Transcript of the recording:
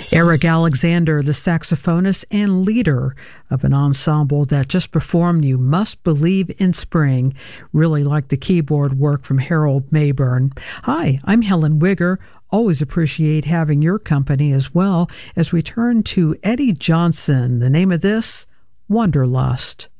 Eric Alexander, the saxophonist and leader of an ensemble that just performed You Must Believe in Spring. Really like the keyboard work from Harold Mayburn. Hi, I'm Helen Wigger. Always appreciate having your company as well as we turn to Eddie Johnson. The name of this, Wanderlust.